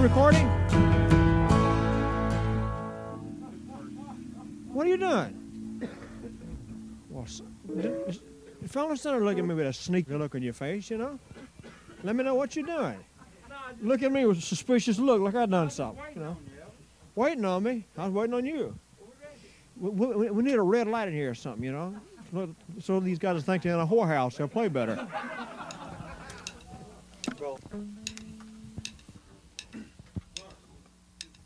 recording? What are you doing? Well, the fellas don't look at me with a sneaky look on your face, you know? Let me know what you're doing. Look at me with a suspicious look, like I done something, you know? Waiting on me? I was waiting on you. We need a red light in here or something, you know? So these guys think they're in a whorehouse, they'll play better.